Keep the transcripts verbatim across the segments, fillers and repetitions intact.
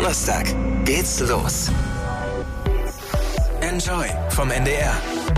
Donnerstag geht's los. Enjoy vom N D R.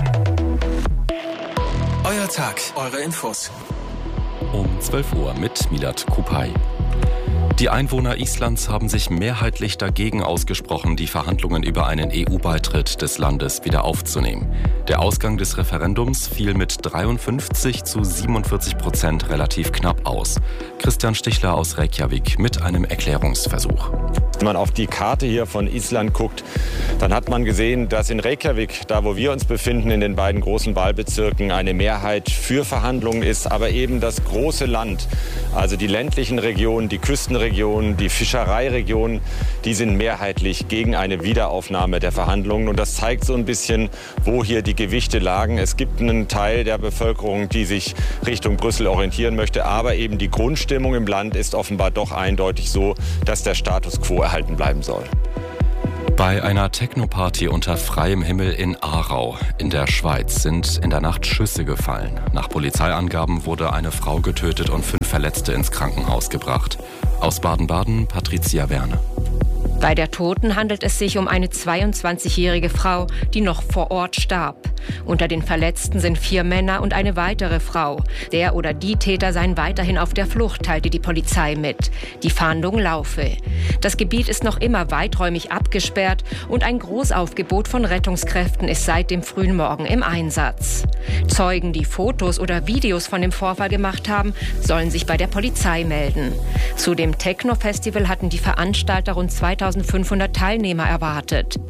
Euer Tag, eure Infos. Um zwölf Uhr mit Milad Kupay. Die Einwohner Islands haben sich mehrheitlich dagegen ausgesprochen, die Verhandlungen über einen E U-Beitritt des Landes wieder aufzunehmen. Der Ausgang des Referendums fiel mit dreiundfünfzig zu siebenundvierzig Prozent relativ knapp aus. Christian Stichler aus Reykjavik mit einem Erklärungsversuch. Wenn man auf die Karte hier von Island guckt, dann hat man gesehen, dass in Reykjavik, da wo wir uns befinden, in den beiden großen Wahlbezirken, eine Mehrheit für Verhandlungen ist. Aber eben das große Land, also die ländlichen Regionen, die Küstenregionen, die Fischereiregionen, die sind mehrheitlich gegen eine Wiederaufnahme der Verhandlungen. Und das zeigt so ein bisschen, wo hier die Gewichte lagen. Es gibt einen Teil der Bevölkerung, die sich Richtung Brüssel orientieren möchte. Aber eben die Grundstimmung im Land ist offenbar doch eindeutig so, dass der Status quo erhalten bleiben soll. Bei einer Techno-Party unter freiem Himmel in Aarau in der Schweiz sind in der Nacht Schüsse gefallen. Nach Polizeiangaben wurde eine Frau getötet und fünf Verletzte ins Krankenhaus gebracht. Aus Baden-Baden Patricia Werner. Bei der Toten handelt es sich um eine zweiundzwanzigjährige Frau, die noch vor Ort starb. Unter den Verletzten sind vier Männer und eine weitere Frau. Der oder die Täter seien weiterhin auf der Flucht, teilte die Polizei mit. Die Fahndung laufe. Das Gebiet ist noch immer weiträumig abgesperrt und ein Großaufgebot von Rettungskräften ist seit dem frühen Morgen im Einsatz. Zeugen, die Fotos oder Videos von dem Vorfall gemacht haben, sollen sich bei der Polizei melden. Zu dem Techno-Festival hatten die Veranstalter rund zweitausendfünfhundert Teilnehmer erwartet.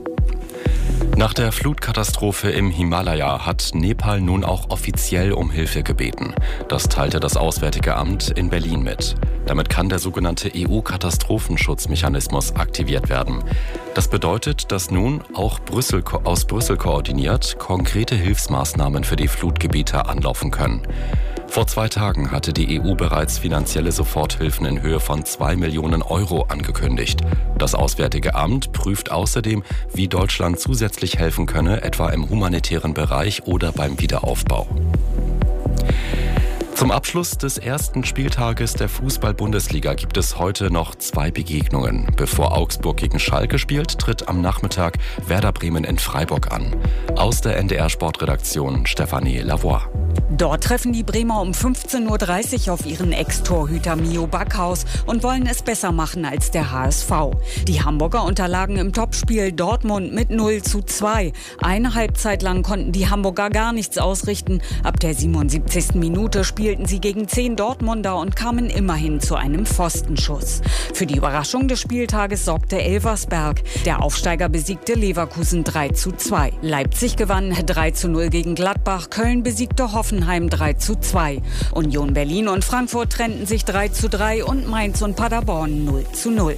Nach der Flutkatastrophe im Himalaya hat Nepal nun auch offiziell um Hilfe gebeten. Das teilte das Auswärtige Amt in Berlin mit. Damit kann der sogenannte E U-Katastrophenschutzmechanismus aktiviert werden. Das bedeutet, dass nun auch Brüssel, aus Brüssel koordiniert konkrete Hilfsmaßnahmen für die Flutgebiete anlaufen können. Vor zwei Tagen hatte die E U bereits finanzielle Soforthilfen in Höhe von zwei Millionen Euro angekündigt. Das Auswärtige Amt prüft außerdem, wie Deutschland zusätzlich helfen könne, etwa im humanitären Bereich oder beim Wiederaufbau. Zum Abschluss des ersten Spieltages der Fußball-Bundesliga gibt es heute noch zwei Begegnungen. Bevor Augsburg gegen Schalke spielt, tritt am Nachmittag Werder Bremen in Freiburg an. Aus der N D R-Sportredaktion Stefanie Lavoie. Dort treffen die Bremer um fünfzehn Uhr dreißig auf ihren Ex-Torhüter Mio Backhaus und wollen es besser machen als der H S V. Die Hamburger unterlagen im Topspiel Dortmund mit null zu zwei. Eine Halbzeit lang konnten die Hamburger gar nichts ausrichten. Ab der siebenundsiebzigsten Minute spielten sie gegen zehn Dortmunder und kamen immerhin zu einem Pfostenschuss. Für die Überraschung des Spieltages sorgte Elversberg. Der Aufsteiger besiegte Leverkusen drei zu zwei. Leipzig gewann drei zu null gegen Gladbach. Köln besiegte Hoffenheim drei zu zwei. Union Berlin und Frankfurt trennten sich drei zu drei und Mainz und Paderborn null zu null.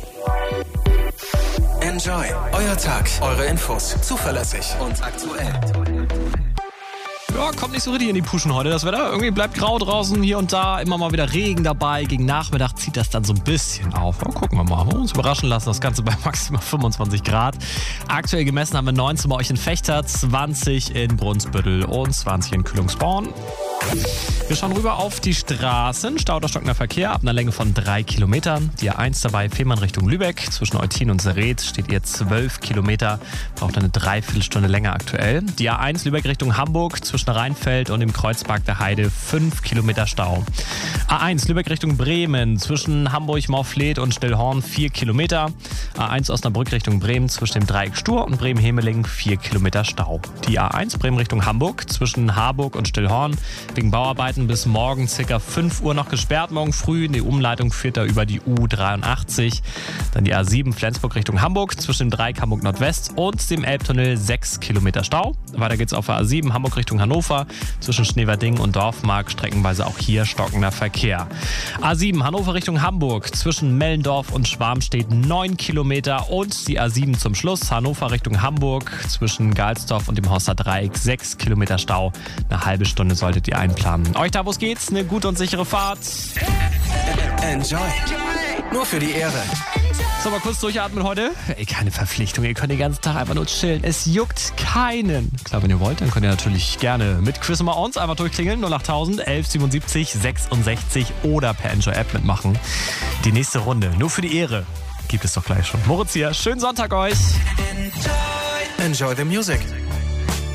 Enjoy. Euer Tag, eure Infos. Zuverlässig und aktuell. Ja, kommt nicht so richtig in die Puschen heute. Das Wetter irgendwie bleibt grau draußen, hier und da immer mal wieder Regen dabei. Gegen Nachmittag zieht das dann so ein bisschen auf. Ja, gucken wir mal. Wir uns überraschen lassen. Das Ganze bei maximal fünfundzwanzig Grad. Aktuell gemessen haben wir neunzehn bei euch in Fechter, zwanzig in Brunsbüttel und zwanzig in Kühlungsborn. Wir schauen rüber auf die Straßen. Stau oder stockender Verkehr ab einer Länge von drei Kilometern. Die A eins dabei Fehmarn Richtung Lübeck. Zwischen Eutin und Serret steht ihr zwölf Kilometer. Braucht eine Dreiviertelstunde länger aktuell. Die A eins Lübeck Richtung Hamburg. Zwischen Rheinfeld und dem Kreuzpark der Heide fünf Kilometer Stau. A eins Lübeck Richtung Bremen. Zwischen Hamburg, Morfleet und Stillhorn vier Kilometer. A eins Osnabrück Richtung Bremen. Zwischen dem Dreieck Stur und Bremen-Hemeling vier Kilometer Stau. Die A eins Bremen Richtung Hamburg. Zwischen Harburg und Stillhorn. Wegen Bauarbeiten bis morgen ca. fünf Uhr noch gesperrt. Morgen früh die Umleitung führt da über die U dreiundachtzig. Dann die A sieben Flensburg Richtung Hamburg. Zwischen dem Dreieck Hamburg Nordwest und dem Elbtunnel sechs Kilometer Stau. Weiter geht's auf der A sieben Hamburg Richtung Hannover. Zwischen Schneverding und Dorfmark streckenweise auch hier stockender Verkehr. A sieben Hannover Richtung Hamburg. Zwischen Mellendorf und Schwarmstedt neun Kilometer. Und die A sieben zum Schluss Hannover Richtung Hamburg. Zwischen Galsdorf und dem Horster Dreieck sechs Kilometer Stau. Eine halbe Stunde solltet ihr einplanen. Euch da, wo es geht, eine gute und sichere Fahrt. Enjoy. Nur für die Ehre. So, mal kurz durchatmen heute. Ey, keine Verpflichtung, ihr könnt den ganzen Tag einfach nur chillen. Es juckt keinen. Klar, wenn ihr wollt, dann könnt ihr natürlich gerne mit Quiz Nummer uns einfach durchklingeln. null acht tausend, elf siebenundsiebzig, sechsundsechzig oder per Enjoy App mitmachen. Die nächste Runde, nur für die Ehre, gibt es doch gleich schon. Moritz hier, schönen Sonntag euch. Enjoy the music.